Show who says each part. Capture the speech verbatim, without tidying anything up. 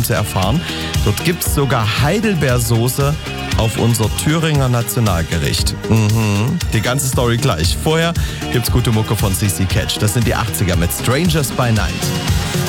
Speaker 1: zu erfahren. Dort gibt es sogar Heidelbeersoße auf unser Thüringer Nationalgericht. Mhm. Die ganze Story gleich. Vorher gibt's gute Mucke von C C Catch. Das sind die achtziger mit Strangers by Night.